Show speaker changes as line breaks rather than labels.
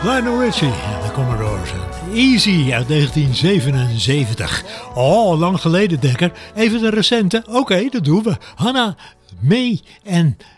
Lionel Richie en de Commodores. Easy uit 1977. Lang geleden, Dekker. Even de recente. Oké, dat doen we. Hannah, May en